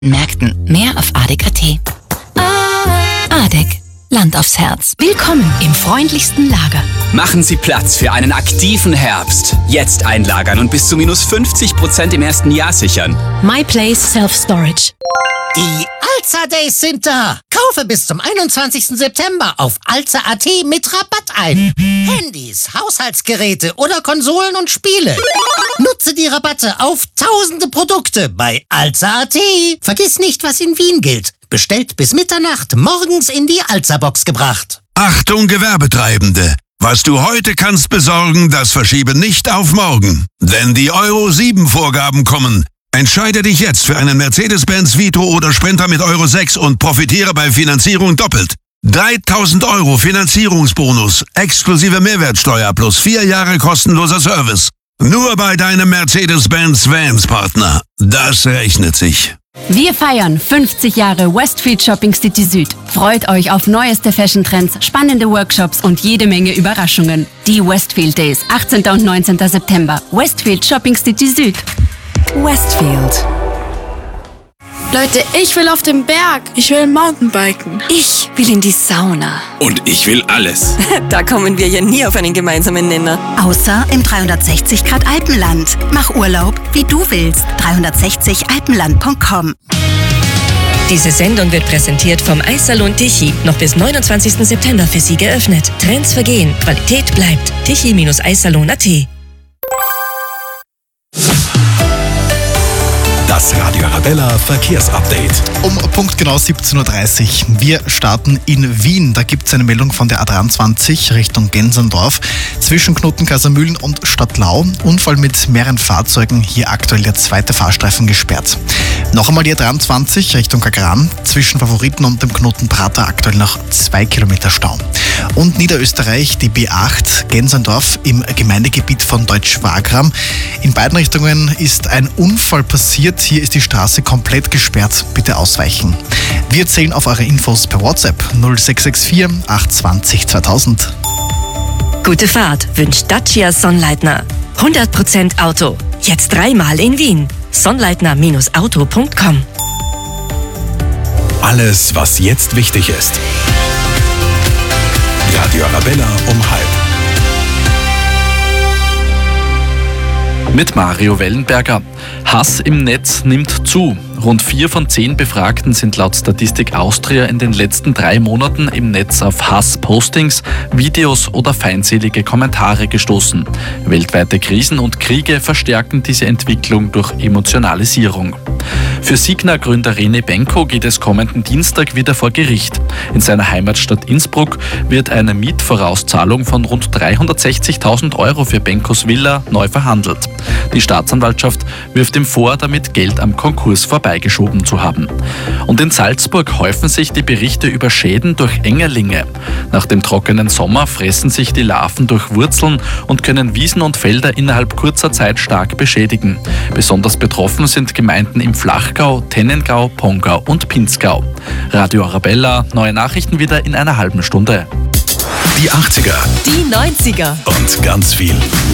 Märkten. Mehr auf ADEC.at. ADEC. Land aufs Herz. Willkommen im freundlichsten Lager. Machen Sie Platz für einen aktiven Herbst. Jetzt einlagern und bis zu minus 50% im ersten Jahr sichern. MyPlace Self-Storage. Die Alza Days sind da. Kaufe bis zum 21. September auf Alza.at mit Rabatt ein. Handys, Haushaltsgeräte oder Konsolen und Spiele. Nutze die Rabatte auf tausende Produkte bei Alza.at. Vergiss nicht, was in Wien gilt. Bestellt bis Mitternacht, morgens in die Alza-Box gebracht. Achtung Gewerbetreibende! Was du heute kannst besorgen, das verschiebe nicht auf morgen. Denn die Euro 7 Vorgaben kommen. Entscheide dich jetzt für einen Mercedes-Benz Vito oder Sprinter mit Euro 6 und profitiere bei Finanzierung doppelt. 3.000 Euro Finanzierungsbonus, exklusive Mehrwertsteuer plus 4 Jahre kostenloser Service. Nur bei deinem Mercedes-Benz Vans-Partner. Das rechnet sich. Wir feiern 50 Jahre Westfield Shopping City Süd. Freut euch auf neueste Fashion-Trends, spannende Workshops und jede Menge Überraschungen. Die Westfield Days, 18. und 19. September. Westfield Shopping City Süd. Westfield. Leute, ich will auf den Berg. Ich will Mountainbiken. Ich will in die Sauna. Und ich will alles. Da kommen wir ja nie auf einen gemeinsamen Nenner. Außer im 360 Grad Alpenland. Mach Urlaub, wie du willst. 360alpenland.com. Diese Sendung wird präsentiert vom Eissalon Tichy. Noch bis 29. September für Sie geöffnet. Trends vergehen, Qualität bleibt. Tichy-Eissalon.at. Das Radio Arabella Verkehrsupdate. Um punktgenau 17.30 Uhr. Wir starten in Wien. Da gibt es eine Meldung von der A23 Richtung Gensendorf. Zwischen Knoten-Kaisermühlen und Stadtlau. Unfall mit mehreren Fahrzeugen. Hier aktuell der zweite Fahrstreifen gesperrt. Noch einmal die A23 Richtung Kagran. Zwischen Favoriten und dem Knoten Prater aktuell noch 2 Kilometer Stau. Und Niederösterreich die B8 Gensendorf im Gemeindegebiet von Deutsch-Wagram. In beiden Richtungen ist ein Unfall passiert. Hier ist die Straße komplett gesperrt. Bitte ausweichen. Wir zählen auf eure Infos per WhatsApp 0664 820 2000. Gute Fahrt wünscht Dacia Sonnleitner. 100% Auto. Jetzt 3-mal in Wien. Sonnleitner-auto.com. Alles, was jetzt wichtig ist. Radio Arabella um 12:30. Mit Mario Wellenberger. Hass im Netz nimmt zu. Rund 4 von 10 Befragten sind laut Statistik Austria in den letzten 3 Monaten im Netz auf Hasspostings, Videos oder feindselige Kommentare gestoßen. Weltweite Krisen und Kriege verstärken diese Entwicklung durch Emotionalisierung. Für Signa-Gründer René Benko geht es kommenden Dienstag wieder vor Gericht. In seiner Heimatstadt Innsbruck wird eine Mietvorauszahlung von rund 360.000 Euro für Benkos Villa neu verhandelt. Die Staatsanwaltschaft wirft ihm vor, damit Geld am Konkurs vorbeigeschoben zu haben. Und in Salzburg häufen sich die Berichte über Schäden durch Engerlinge. Nach dem trockenen Sommer fressen sich die Larven durch Wurzeln und können Wiesen und Felder innerhalb kurzer Zeit stark beschädigen. Besonders betroffen sind Gemeinden im Flachgau, Tennengau, Pongau und Pinzgau. Radio Arabella, neue Nachrichten wieder in einer halben Stunde. Die 80er. Die 90er. Und ganz viel